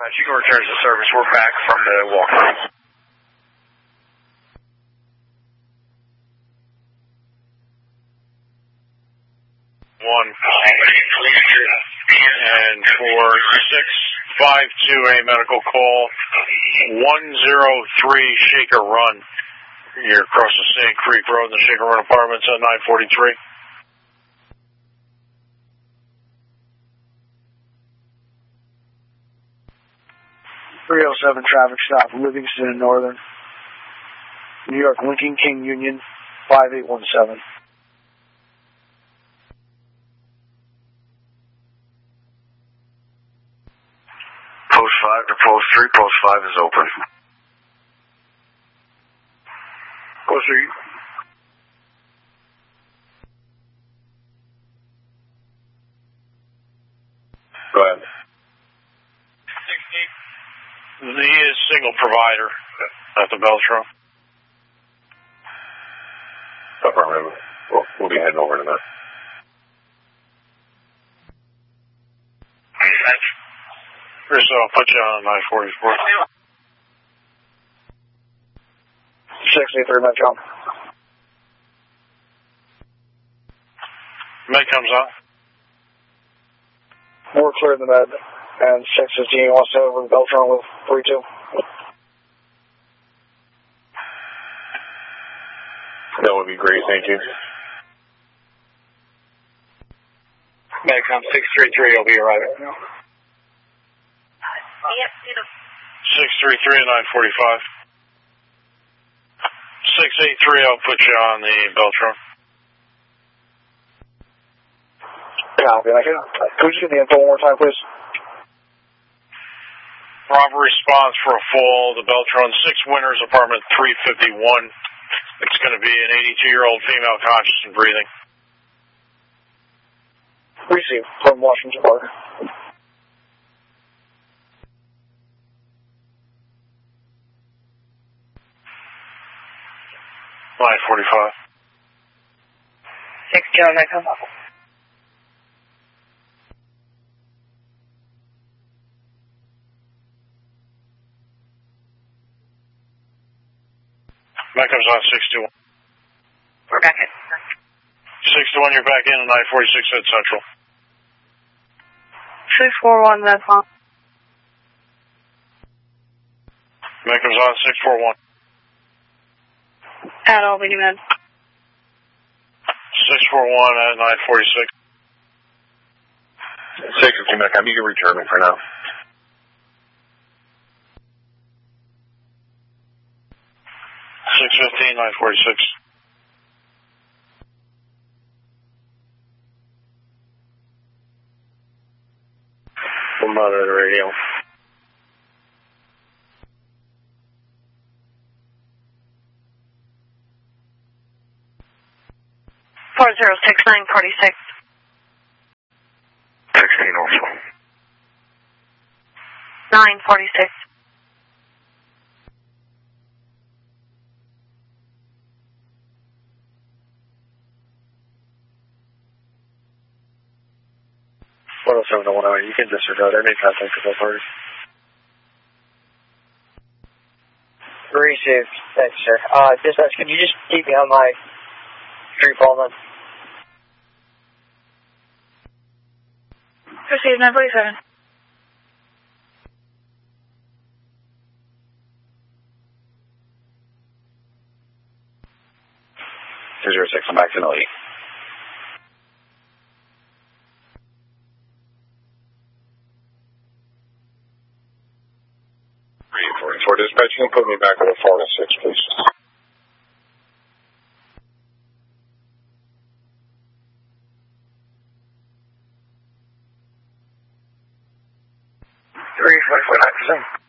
Chico returns to service. We're back from the walk-through. 1 and for 652, a medical call 103 Shaker Run. You're across the Sand Creek Road in the Shaker Run Apartments at 943. .307 traffic stop, Livingston and Northern. New York, Lincoln King Union, 5817. Post 5 to Post 3. Post 5 is open. Post 3. Go ahead. He is single provider at the Beltron. Affirmative. We'll be heading over to that. Chris, I'll put you on 944. 683 Metcom. Med comes on. We're clear of the med. And 615 wants to over the Beltron with 32. That would be great, thank you. Medcom 633 will be arriving. 633 at 945. 683, I'll put you on the Beltron. Copy. Could you get the info one more time, please? Proper response for a fall, the Beltron 6 Winters, apartment 351. It's going to be an 82-year-old female conscious and breathing. Receive from Washington Park. Line 45. 6 John Echo. That comes on 621. We're back at 621, you're back in at 946 at Central. 641, that's on. That comes on 641. At Albany Med. 641 at 946. 615 Metcom, you can return me for now. 615, 946. We'll monitor the radio. Four 946. 16 also. 946. You can disregard any contact with both parties. Received. Thanks, sir. Dispatch, could you just keep me on my street call then? Received 947. I'm back to Nelly. For dispatch, you can put me back on the 4 to 6, please. 344.9%.